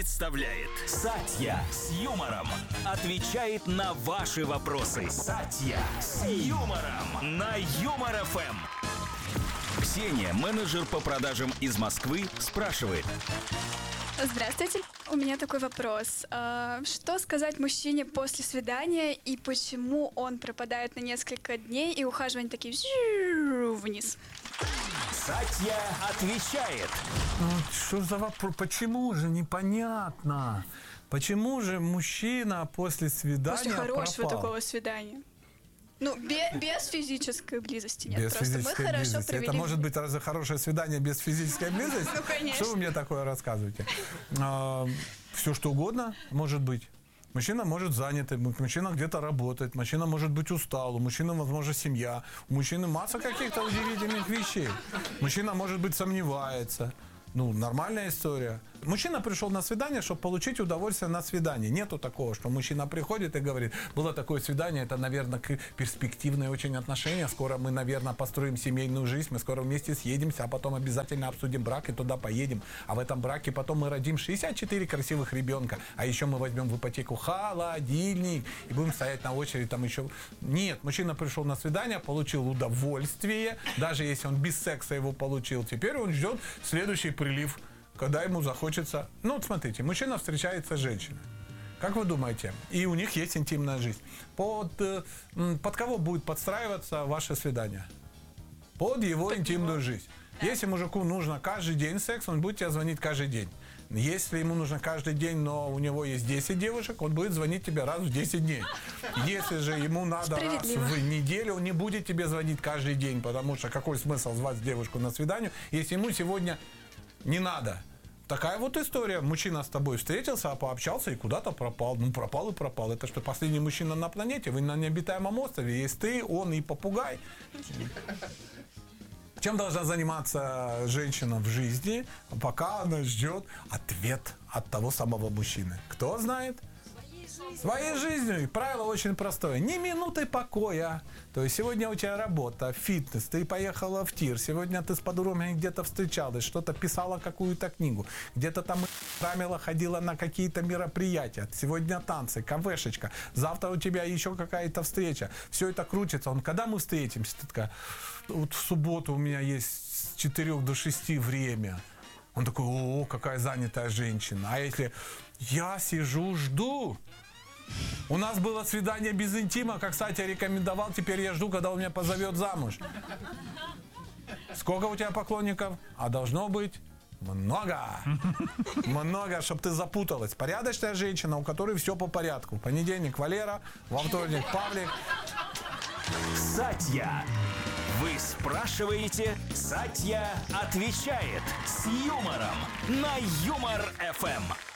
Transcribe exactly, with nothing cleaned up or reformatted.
представляет Сатья с юмором. Отвечает на ваши вопросы. Сатья с юмором на Юмор эф эм. Ксения, менеджер по продажам из Москвы, спрашивает. Здравствуйте. У меня такой вопрос. А, Что сказать мужчине после свидания и почему он пропадает на несколько дней и ухаживания такие вниз? Сатья отвечает. Ну, что за вопрос? Почему же? Непонятно. Почему же мужчина после свидания После хорошего пропал? такого свидания. Ну, без, без физической близости нет. Без Просто физической мы хорошо близости. провели. Это может быть разве хорошее свидание без физической близости? Ну, конечно. Что вы мне такое рассказываете? А, все что угодно может быть. Мужчина может занятый, мужчина где-то работает, мужчина может быть устал, у мужчины, возможно, семья, у мужчины масса каких-то удивительных вещей. Мужчина, может быть, сомневается. Ну, нормальная история. Мужчина пришел на свидание, чтобы получить удовольствие на свидании. Нету такого, что мужчина приходит и говорит, было такое свидание, это, наверное, перспективные очень отношения, скоро мы, наверное, построим семейную жизнь, мы скоро вместе съедемся, а потом обязательно обсудим брак и туда поедем. А в этом браке потом мы родим шестьдесят четыре красивых ребенка, а еще мы возьмем в ипотеку холодильник и будем стоять на очереди там еще. Нет, мужчина пришел на свидание, получил удовольствие, даже если он без секса его получил, теперь он ждет следующий прилив, когда ему захочется. Ну, вот смотрите, мужчина встречается с женщиной. Как вы думаете? И у них есть интимная жизнь. Под, под кого будет подстраиваться ваше свидание? Под его под интимную его. жизнь. Да. Если мужику нужно каждый день секс, он будет тебе звонить каждый день. Если ему нужно каждый день, но у него есть десять девушек, он будет звонить тебе раз в десять дней. Если же ему надо раз в неделю, он не будет тебе звонить каждый день, потому что какой смысл звать девушку на свидание, если ему сегодня не надо. Такая вот история. Мужчина с тобой встретился, а пообщался и куда-то пропал. Ну, пропал и пропал. Это что, последний мужчина на планете? Вы на необитаемом острове. Есть ты, он и попугай. Чем должна заниматься женщина в жизни, пока она ждет ответ от того самого мужчины? Кто знает? Своей жизнью. И правило очень простое. Ни минуты покоя. То есть сегодня у тебя работа, фитнес, ты поехала в тир, сегодня ты с подругами где-то встречалась, что-то писала, какую-то книгу, где-то там рамила, ходила на какие-то мероприятия, сегодня танцы, кафешечка, завтра у тебя еще какая-то встреча. Все это крутится. Он, когда мы встретимся? Ты такая, вот в субботу у меня есть с четырёх до шести время. Он такой, о, какая занятая женщина. А если я сижу, жду? У нас было свидание без интима, как Сатя рекомендовал, теперь я жду, когда он меня позовет замуж. Сколько у тебя поклонников? А должно быть много. Много, чтобы ты запуталась. Порядочная женщина, у которой все по порядку. В понедельник Валера, во вторник Павлик. Сатья. Вы спрашиваете, Сатья отвечает с юмором на Юмор эф эм.